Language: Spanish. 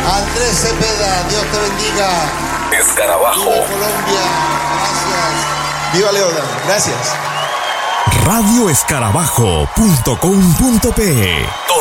Andrés Cepeda, Dios te bendiga. Escarabajo. Viva Colombia, gracias. Viva Leona, gracias. Radioescarabajo.com.pe